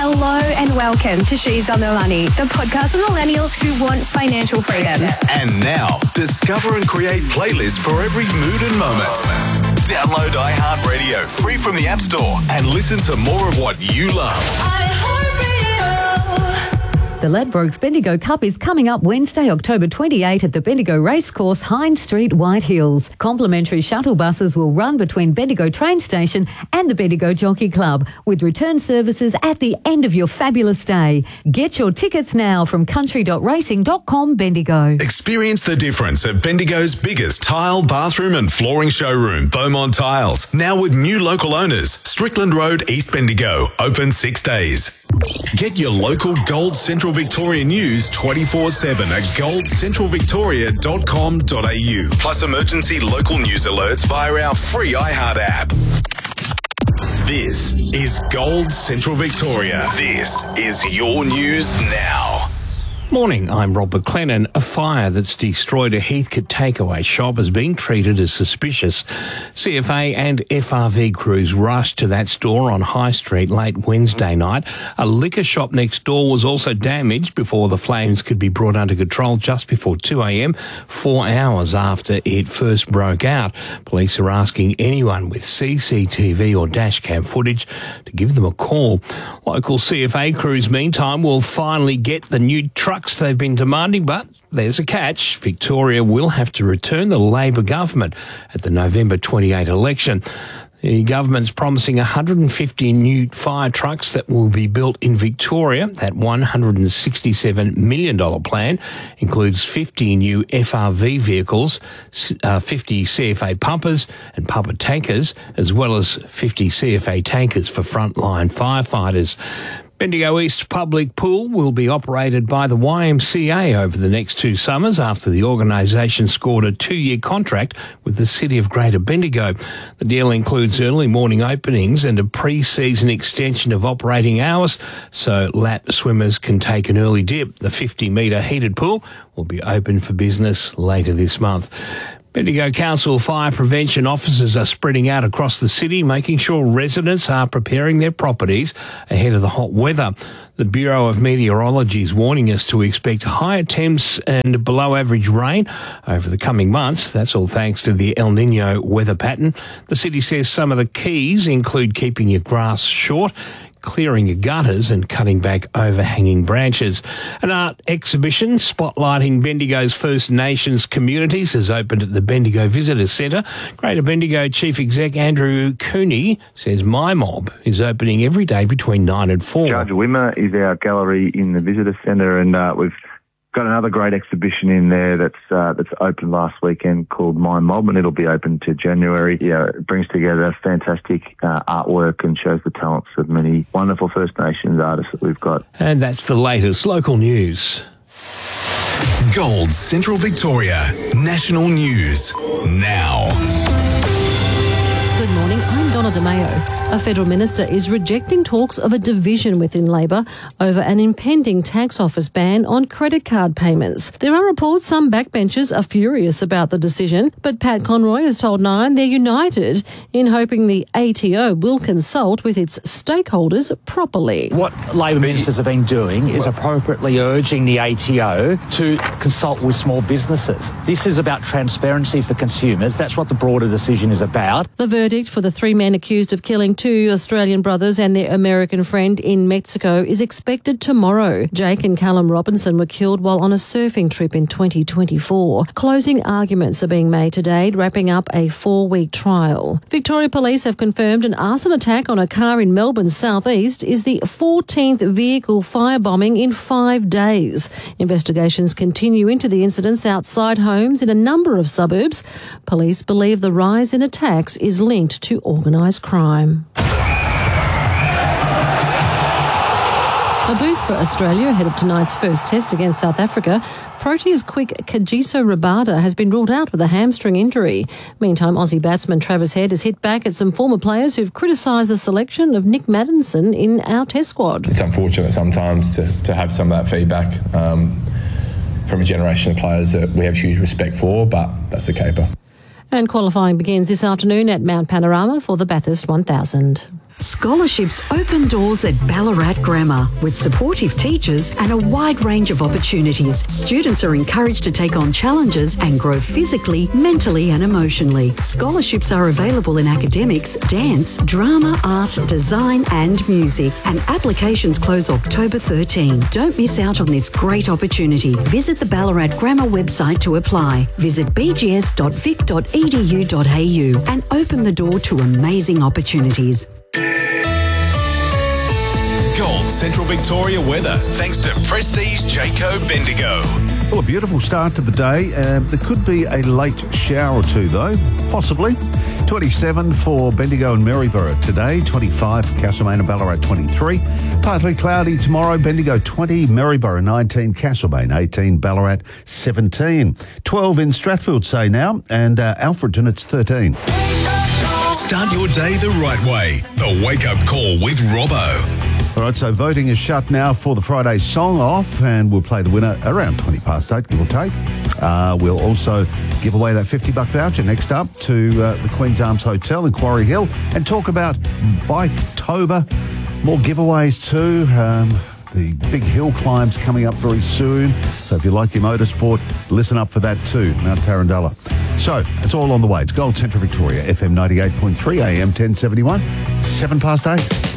Hello and welcome to She's on the Money, the podcast for millennials who want financial freedom. And now, discover and create playlists for every mood and moment. Download iHeartRadio free from the App Store and listen to more of what you love. The Ladbrokes Bendigo Cup is coming up Wednesday, October 28 at the Bendigo Racecourse, Hind Street, White Hills. Complimentary shuttle buses will run between Bendigo train station and the Bendigo Jockey Club, with return services at the end of your fabulous day. Get your tickets now from country.racing.com Bendigo. Experience the difference at Bendigo's biggest tile, bathroom and flooring showroom, Beaumont Tiles. Now with new local owners, Strickland Road, East Bendigo, open 6 days. Get your local Gold Central Victoria news 24/7 at goldcentralvictoria.com.au. Plus emergency local news alerts via our free iHeart app. This is Gold Central Victoria. This is your news now. Morning, I'm Rob McLennan. A fire that's destroyed a Heathcote takeaway shop is being treated as suspicious. CFA and FRV crews rushed to that store on High Street late Wednesday night. A liquor shop next door was also damaged before the flames could be brought under control just before 2 a.m, 4 hours after it first broke out. Police are asking anyone with CCTV or dashcam footage to give them a call. Local CFA crews, meantime, will finally get the new trucks they've been demanding, but there's a catch. Victoria will have to return the Labor government at the November 28 election. The government's promising 150 new fire trucks that will be built in Victoria. That $167 million plan includes 50 new FRV vehicles, 50 CFA pumpers and pumper tankers, as well as 50 CFA tankers for frontline firefighters. Bendigo East Public Pool will be operated by the YMCA over the next 2 summers after the organisation scored a 2-year contract with the City of Greater Bendigo. The deal includes early morning openings and a pre-season extension of operating hours so lap swimmers can take an early dip. The 50-metre heated pool will be open for business later this month. Bendigo Council fire prevention officers are spreading out across the city, making sure residents are preparing their properties ahead of the hot weather. The Bureau of Meteorology is warning us to expect higher temps and below average rain over the coming months. That's all thanks to the El Nino weather pattern. The city says some of the keys include keeping your grass short, clearing your gutters and cutting back overhanging branches. An art exhibition spotlighting Bendigo's First Nations communities has opened at the Bendigo Visitor Centre. Greater Bendigo Chief Exec Andrew Cooney says My Mob is opening every day between 9 and 4. Judge Wimmer is our gallery in the Visitor Centre, and we've got another great exhibition in there that's opened last weekend called My Mob, and it'll be open to January. Yeah, it brings together fantastic artwork and shows the talents of many wonderful First Nations artists that we've got. And that's the latest local news. Gold Central Victoria National News now. Good morning, I'm Donna DeMayo. A federal minister is rejecting talks of a division within Labor over an impending tax office ban on credit card payments. There are reports some backbenchers are furious about the decision, but Pat Conroy has told Nine they're united in hoping the ATO will consult with its stakeholders properly. What Labor ministers have been doing is appropriately urging the ATO to consult with small businesses. This is about transparency for consumers. That's what the broader decision is about. The verdict for the 3 men accused of killing 2 Australian brothers and their American friend in Mexico is expected tomorrow. Jake and Callum Robinson were killed while on a surfing trip in 2024. Closing arguments are being made today, wrapping up a 4-week trial. Victoria Police have confirmed an arson attack on a car in Melbourne's southeast is the 14th vehicle firebombing in 5 days. Investigations continue into the incidents outside homes in a number of suburbs. Police believe the rise in attacks is linked to organised crime. A boost for Australia ahead of tonight's first test against South Africa. Proteas quick Kagiso Rabada has been ruled out with a hamstring injury. Meantime, Aussie batsman Travis Head has hit back at some former players who've criticised the selection of Nick Maddinson in our test squad. It's unfortunate sometimes to have some of that feedback from a generation of players that we have huge respect for, but that's the caper. And qualifying begins this afternoon at Mount Panorama for the Bathurst 1000. Scholarships open doors at Ballarat Grammar with supportive teachers and a wide range of opportunities. Students are encouraged to take on challenges and grow physically, mentally and emotionally. Scholarships are available in academics, dance, drama, art, design and music, and applications close October 13. Don't miss out on this great opportunity. Visit the Ballarat Grammar website to apply. Visit bgs.vic.edu.au and open the door to amazing opportunities. Gold Central Victoria weather, thanks to Prestige Jayco Bendigo. Well, a beautiful start to the day. There could be a late shower or two, though, possibly. 27 for Bendigo and Maryborough today, 25 for Castlemaine and Ballarat 23. Partly cloudy tomorrow, Bendigo 20, Maryborough 19, Castlemaine 18, Ballarat 17. 12 in Strathfield, say now, and Alfredton it's 13. Start your day the right way. The Wake Up Call with Robbo. All right, so voting is shut now for the Friday Song Off, and we'll play the winner around 20 past 8, give or take. We'll also give away that $50 voucher next up to the Queen's Arms Hotel in Quarry Hill and talk about Bike-tober. More giveaways too. The big hill climbs coming up very soon. So if you like your motorsport, listen up for that too, Mount Tarrandella. So it's all on the way. It's Gold Central Victoria, FM 98.3, AM 1071, 7 past 8.